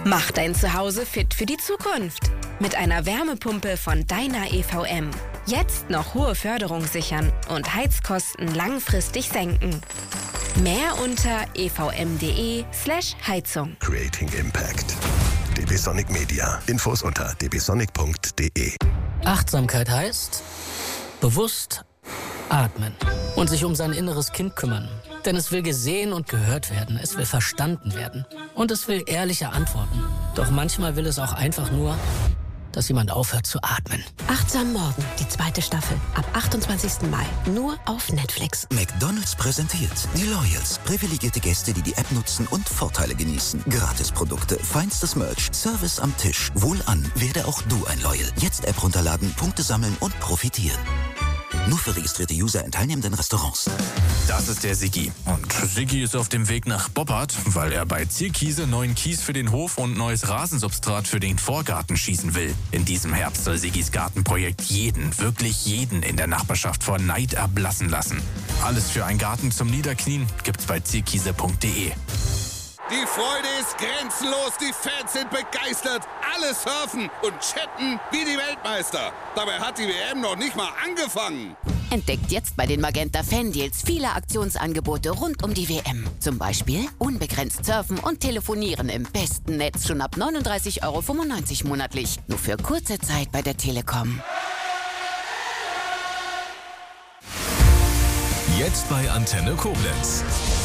Mach dein Zuhause fit für die Zukunft. Mit einer Wärmepumpe von Dyna EVM. Jetzt noch hohe Förderung sichern und Heizkosten langfristig senken. Mehr unter evm.de/Heizung. Creating Impact. DB Sonic Media. Infos unter dbsonic.de. Achtsamkeit heißt bewusst atmen und sich um sein inneres Kind kümmern. Denn es will gesehen und gehört werden, es will verstanden werden und es will ehrliche Antworten. Doch manchmal will es auch einfach nur, dass jemand aufhört zu atmen. Achtsam Morgen, die 2. Staffel. Ab 28. Mai. Nur auf Netflix. McDonald's präsentiert die Loyals. Privilegierte Gäste, die die App nutzen und Vorteile genießen. Gratisprodukte, feinstes Merch, Service am Tisch. Wohlan, werde auch du ein Loyal. Jetzt App runterladen, Punkte sammeln und profitieren. Nur für registrierte User in teilnehmenden Restaurants. Das ist der Siggi. Und Siggi ist auf dem Weg nach Boppard, weil er bei Zierkiese neuen Kies für den Hof und neues Rasensubstrat für den Vorgarten schießen will. In diesem Herbst soll Siggis Gartenprojekt jeden, wirklich jeden in der Nachbarschaft vor Neid erblassen lassen. Alles für einen Garten zum Niederknien gibt's bei zierkiese.de. Die Freude ist grenzenlos, die Fans sind begeistert, alle surfen und chatten wie die Weltmeister. Dabei hat die WM noch nicht mal angefangen. Entdeckt jetzt bei den Magenta Fan-Deals viele Aktionsangebote rund um die WM. Zum Beispiel unbegrenzt surfen und telefonieren im besten Netz schon ab 39,95 € monatlich. Nur für kurze Zeit bei der Telekom. Jetzt bei Antenne Koblenz.